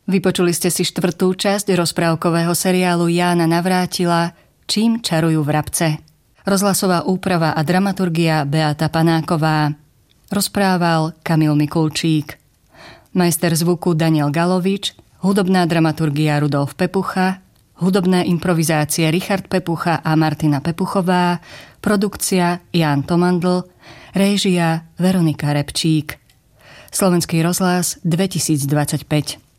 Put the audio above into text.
Vypočuli ste si 4. časť rozprávkového seriálu Jána Navrátila Čím čarujú vrabce. Rozhlasová úprava a dramaturgia Beata Panáková. Rozprával Kamil Mikulčík. Majster zvuku Daniel Galovič, hudobná dramaturgia Rudolf Pepucha, hudobné improvizácie Richard Pepucha a Martina Pepuchová, produkcia Ján Tomandl, réžia Veronika Repčík. Slovenský rozhlas 2025.